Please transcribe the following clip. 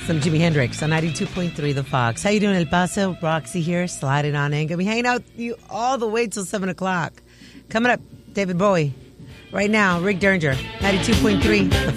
Some Jimi Hendrix on 92.3 The Fox. How you doing, El Paso? Roxy here, sliding on in. Gonna be hanging out with you all the way till 7 o'clock. Coming up, David Bowie. Right now, Rick Derringer, 92.3 The